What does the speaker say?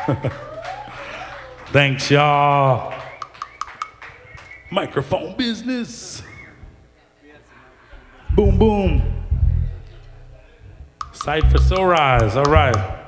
Thanks, y'all. Microphone business. Boom, boom. Sight for Sunrise, all right.